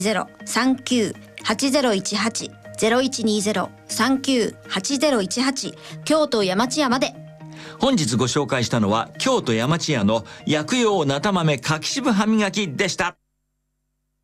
0120-8018-0120-39-8018京都山千屋まで。 本日ご紹介したのは京都山千屋の薬用なた豆柿渋歯磨きでした。